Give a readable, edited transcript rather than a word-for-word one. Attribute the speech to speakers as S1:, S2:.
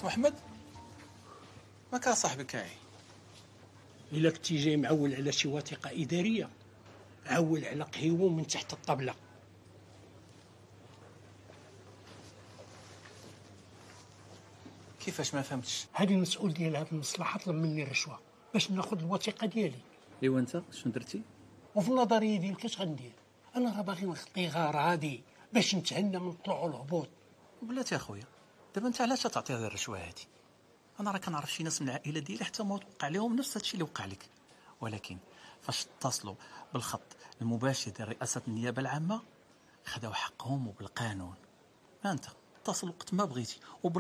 S1: سي محمد ما كان صاحبك هاي.
S2: الا كنتي جاي معول على شي وثيقه اداريه، عول على قهيوه من تحت الطبله.
S1: كيفاش ما فهمتش؟
S2: هذه المسؤول ديال هذه المصلحه طلب مني رشوه باش ناخذ الوثيقه ديالي.
S3: ايوا انت شنو درتي؟
S2: وفي النظريه ديالك اش غندير؟ انا راه باغي نخطي غراضي باش نتهنى من الطلوع والهبوط.
S1: بلاتي اخويا، دابا انت علاش تعطي هذه الرشوه هذه؟ انا راه كنعرف شي ناس من العائله ديالي حتى ما وقع لهم نفس هادشي اللي وقع لك، ولكن فاش اتصلوا بالخط المباشر ديال رئاسه النيابه العامه خداو حقهم وبالقانون. ما انت اتصل وقت ما بغيتي